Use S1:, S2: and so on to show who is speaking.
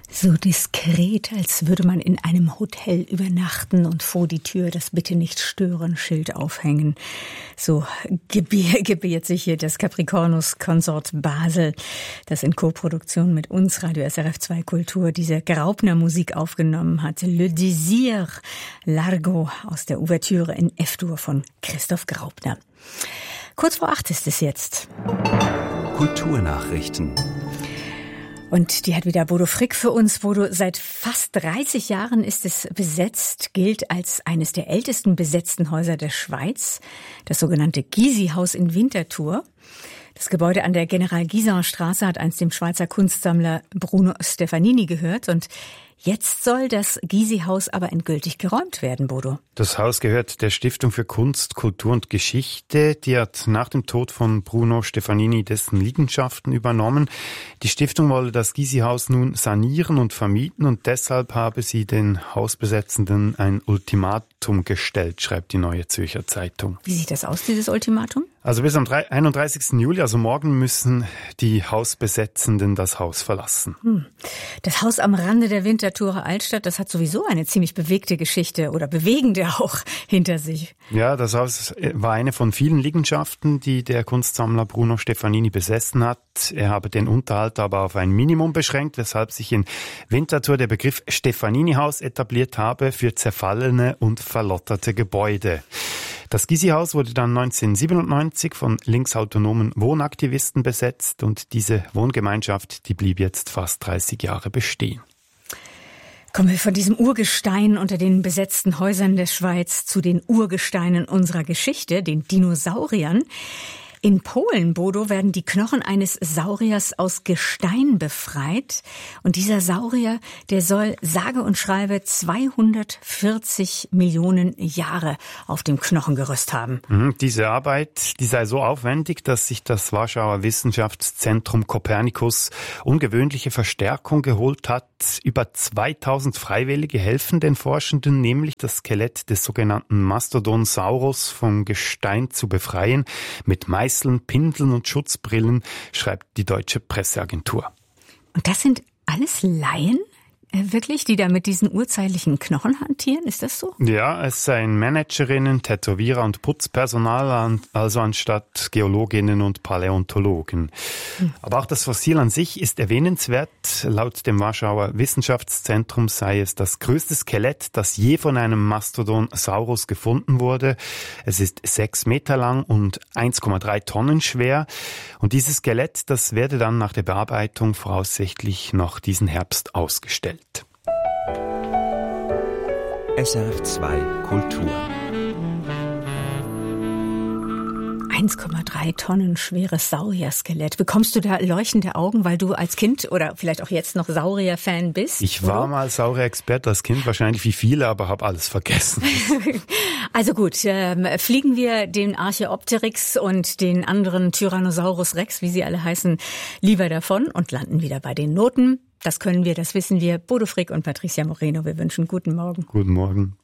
S1: So diskret, als würde man in einem Hotel übernachten und vor die Tür das Bitte nicht stören Schild aufhängen. So gebiert sich hier das Capricornus Consort Basel, das in Koproduktion mit uns, Radio SRF 2 Kultur, diese Graupner Musik aufgenommen hat. Le Désir Largo aus der Ouvertüre in F-Dur von Christoph Graupner. Kurz vor 8 ist es jetzt.
S2: Kulturnachrichten.
S1: Und die hat wieder Bodo Frick für uns. Bodo, seit fast 30 Jahren ist es besetzt, gilt als eines der ältesten besetzten Häuser der Schweiz, das sogenannte Gysi-Haus in Winterthur. Das Gebäude an der General-Gysin-Straße hat einst dem Schweizer Kunstsammler Bruno Stefanini gehört und jetzt soll das Gysi-Haus aber endgültig geräumt werden, Bodo.
S3: Das Haus gehört der Stiftung für Kunst, Kultur und Geschichte. Die hat nach dem Tod von Bruno Stefanini dessen Liegenschaften übernommen. Die Stiftung wolle das Gysi-Haus nun sanieren und vermieten und deshalb habe sie den Hausbesetzenden ein Ultimatum gestellt, schreibt die Neue Zürcher Zeitung.
S1: Wie sieht das aus, dieses Ultimatum?
S3: Also bis am 31. Juli, also morgen, müssen die Hausbesetzenden das Haus verlassen.
S1: Das Haus am Rande der Winterthurer Altstadt, das hat sowieso eine ziemlich bewegte Geschichte oder bewegende auch hinter sich.
S3: Ja, das Haus war eine von vielen Liegenschaften, die der Kunstsammler Bruno Stefanini besessen hat. Er habe den Unterhalt aber auf ein Minimum beschränkt, weshalb sich in Winterthur der Begriff Stefanini-Haus etabliert habe für zerfallene und verlotterte Gebäude. Das Gysi-Haus wurde dann 1997 von linksautonomen Wohnaktivisten besetzt und diese Wohngemeinschaft, die blieb jetzt fast 30 Jahre bestehen.
S1: Kommen wir von diesem Urgestein unter den besetzten Häusern der Schweiz zu den Urgesteinen unserer Geschichte, den Dinosauriern. In Polen, Bodo, werden die Knochen eines Sauriers aus Gestein befreit. Und dieser Saurier, der soll sage und schreibe 240 Millionen Jahre auf dem Knochengerüst haben.
S3: Diese Arbeit, die sei so aufwendig, dass sich das Warschauer Wissenschaftszentrum Copernicus ungewöhnliche Verstärkung geholt hat. Über 2000 Freiwillige helfen den Forschenden, nämlich das Skelett des sogenannten Mastodonsaurus vom Gestein zu befreien, mit Meißeln, Pinseln und Schutzbrillen, schreibt die deutsche Presseagentur.
S1: Und das sind alles Laien? Wirklich, die da mit diesen urzeitlichen Knochen hantieren? Ist das so?
S3: Ja, es seien Managerinnen, Tätowierer und Putzpersonal, also anstatt Geologinnen und Paläontologen. Aber auch das Fossil an sich ist erwähnenswert. Laut dem Warschauer Wissenschaftszentrum sei es das größte Skelett, das je von einem Mastodonsaurus gefunden wurde. Es ist 6 Meter lang und 1,3 Tonnen schwer. Und dieses Skelett, das werde dann nach der Bearbeitung voraussichtlich noch diesen Herbst ausgestellt.
S2: SRF 2 Kultur.
S1: 1,3 Tonnen schweres Saurier-Skelett. Bekommst du da leuchtende Augen, weil du als Kind oder vielleicht auch jetzt noch Saurier-Fan bist?
S3: Ich war mal Saurier-Experte als Kind, wahrscheinlich wie viele, aber habe alles vergessen.
S1: Also gut, fliegen wir den Archaeopteryx und den anderen Tyrannosaurus Rex, wie sie alle heißen, lieber davon und landen wieder bei den Noten. Das können wir, das wissen wir. Bodo Frick und Patricia Moreno, wir wünschen guten Morgen.
S3: Guten Morgen.